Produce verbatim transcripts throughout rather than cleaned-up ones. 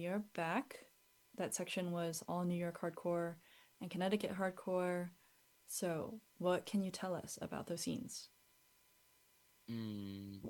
year back, that section was all New York hardcore and Connecticut hardcore. So, what can you tell us about those scenes? Mm.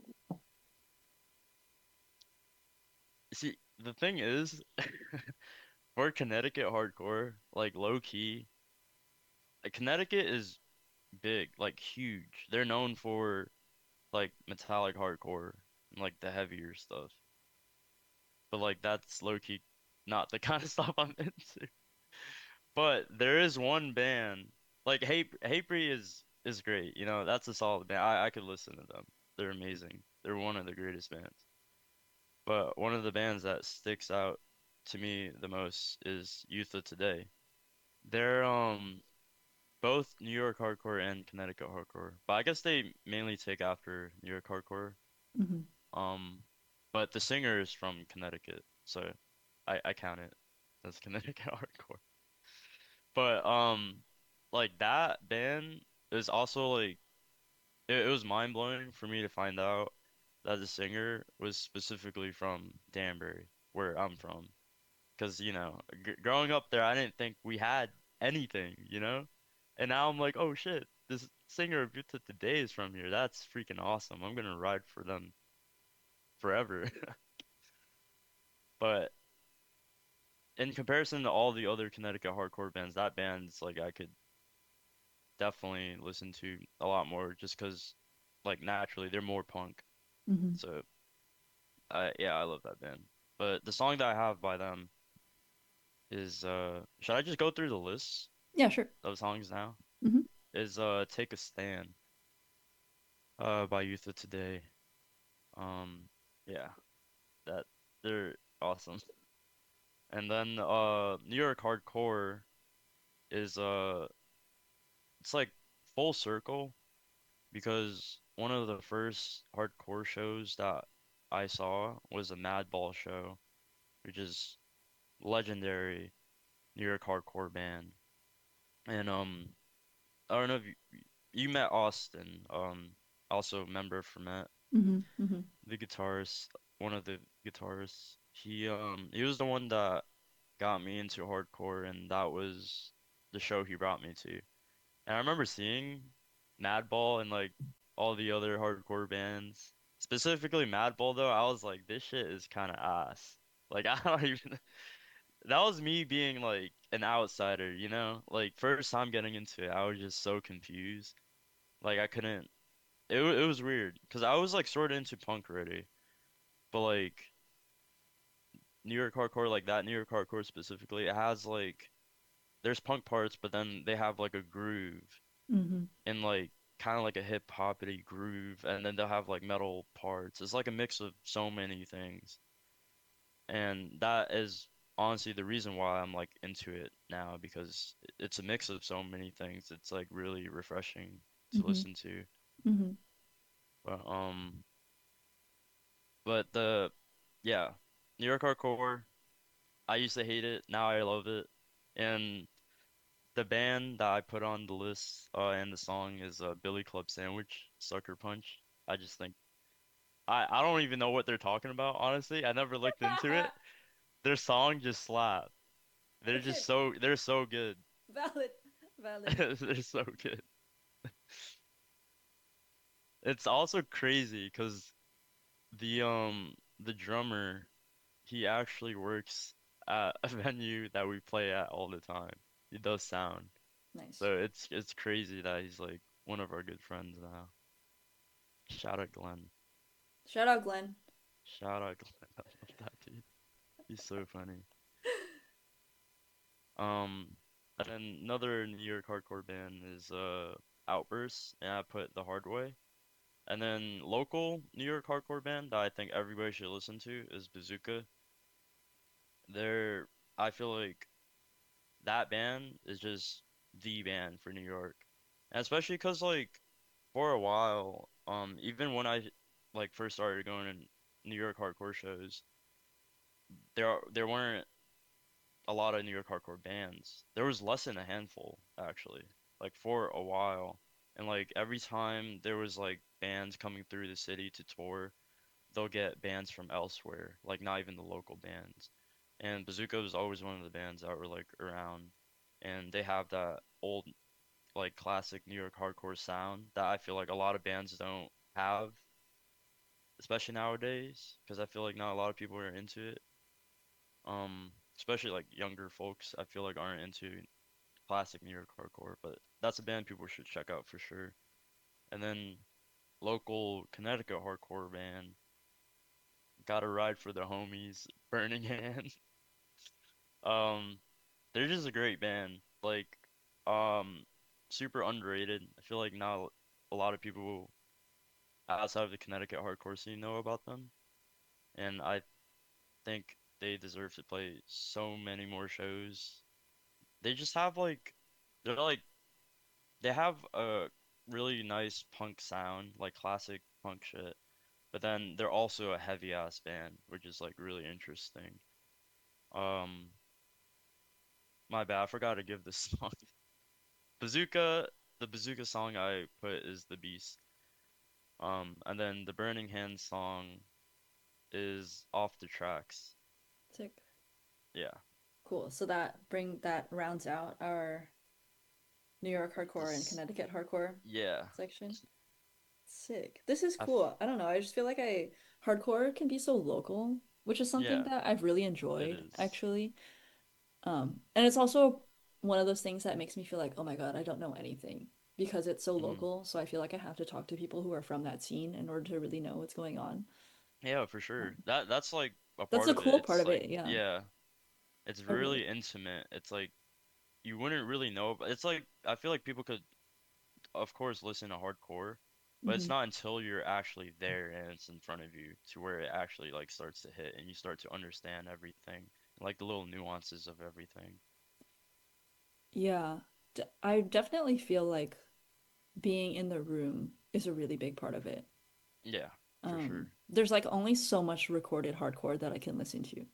See, the thing is, for Connecticut hardcore, like low key, like, Connecticut is big, like huge. They're known for like metallic hardcore and like the heavier stuff. But like that's low key not the kind of stuff I'm into. But there is one band, like Hate Hatebreed is is great. You know, that's a solid band. I I could listen to them. They're amazing. They're one of the greatest bands. But one of the bands that sticks out to me the most is Youth of Today. They're um both New York hardcore and Connecticut hardcore, but I guess they mainly take after New York hardcore. Hmm. Um, but the singer is from Connecticut, so I I count it as Connecticut hardcore. But um, like that band is also like it, it was mind blowing for me to find out that the singer was specifically from Danbury, where I'm from. Because, you know, g growing up there, I didn't think we had anything, you know? And now I'm like, oh shit, this singer of Youth of Today is from here. That's freaking awesome. I'm gonna ride for them forever. But in comparison to all the other Connecticut hardcore bands, that band's like I could definitely listen to a lot more just because, like, naturally they're more punk. Hmm. So, I yeah, I love that band. But the song that I have by them is uh, should I just go through the list Yeah, sure. of songs now? Hmm. Is uh, Take a Stand uh by Youth of Today. Um, yeah, that they're awesome. And then uh, New York hardcore is uh, it's like full circle because one of the first hardcore shows that I saw was a Madball show, which is legendary New York hardcore band. And um, I don't know if you, you met Austin, um, also a member from it, Hmm. Hmm. the guitarist, one of the guitarists. He um he was the one that got me into hardcore, and that was the show he brought me to. And I remember seeing Madball and like all the other hardcore bands. Specifically Madball though, I was like, this shit is kind of ass. Like I don't even. That was me being like an outsider, you know? Like first time getting into it, I was just so confused. Like I couldn't. It wa- it was weird because I was like sort of into punk already, but like New York hardcore, like that New York hardcore specifically, it has like there's punk parts, but then they have like a groove Hmm. and like kind of like a hip hoppity groove, and then they'll have like metal parts. It's like a mix of so many things, and that is honestly the reason why I'm like into it now because it- it's a mix of so many things. It's like really refreshing to Hmm. listen to. Hmm. But um, but the yeah, New York hardcore. I used to hate it. Now I love it, and the band that I put on the list uh, and the song is uh, Billy Club Sandwich, Sucker Punch. I just think I I don't even know what they're talking about, honestly. I never looked into it. Their song just slap. They're just Okay, so they're so good. valid, valid. They're so good. It's also crazy because the um the drummer he actually works at a venue that we play at all the time. He does sound. Nice. So it's it's crazy that he's like one of our good friends now. Shout out Glenn. Shout out, Glenn. Shout out Glenn. I love that dude. He's so funny. Um, and then another New York hardcore band is uh Outburst, and I put The Hard Way. And then local New York hardcore band that I think everybody should listen to is Bazooka. They're I feel like that band is just the band for New York. And especially 'cause like for a while, um, even when I like first started going to New York hardcore shows, there are, there weren't a lot of New York hardcore bands. There was less than a handful actually, like for a while. And like every time there was like bands coming through the city to tour, they'll get bands from elsewhere, like not even the local bands. And Bazooka was always one of the bands that were like around, and they have that old like classic New York hardcore sound that I feel like a lot of bands don't have, especially nowadays, because I feel like not a lot of people are into it. Um, especially like younger folks, I feel like aren't into classic New York hardcore, but that's a band people should check out for sure. And then local Connecticut hardcore band, Gotta Ride for the Homies, Burning Hand. Um, they're just a great band. Like, um, super underrated. I feel like not a lot of people outside of the Connecticut hardcore scene know about them, and I think they deserve to play so many more shows. They just have like, they're like, they have a really nice punk sound, like classic punk shit, but then they're also a heavy ass band, which is like really interesting. Um, my bad, I forgot to give this song. Bazooka, the Bazooka song I put is The Beast. Um, and then the Burning Hand song is Off the Tracks. Sick. Yeah. Cool. So that bring that rounds out our New York hardcore and This, Connecticut hardcore yeah. section. Sick. This is I f cool. I don't know. I just feel like I hardcore can be so local, which is something yeah, that I've really it enjoyed is. actually. Um, and it's also one of those things that makes me feel like, oh my God, I don't know anything because it's so Mm. local. So I feel like I have to talk to people who are from that scene in order to really know what's going on. Yeah, for Um, sure. That that's like a that's part the of it. cool part It's of like, it. Yeah, yeah, it's I really. really intimate. It's like you wouldn't really know, but it's like I feel like people could, of course, listen to hardcore, but it's Mhm. not until you're actually there and it's in front of you to where it actually like starts to hit and you start to understand everything, like the little nuances of everything. Yeah, D I definitely feel like being in the room is a really big part of it. Yeah, for Um, sure. there's like only so much recorded hardcore that I can listen to.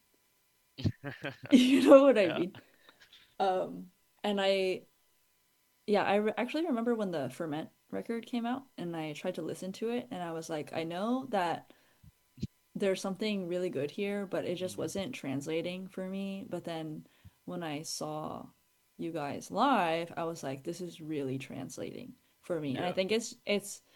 You know what I Yeah. mean? Um, and I, yeah, I re actually remember when the Ferment record came out and I tried to listen to it and I was like, I know that there's something really good here, but it just Mm. wasn't translating for me. But then when I saw you guys live, I was like, this is really translating for me. And I Yeah. think it's it's